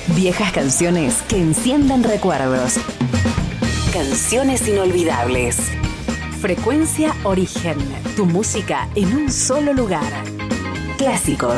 Viejas canciones que enciendan recuerdos. Canciones inolvidables. Frecuencia Origen. Tu música en un solo lugar. Clásicos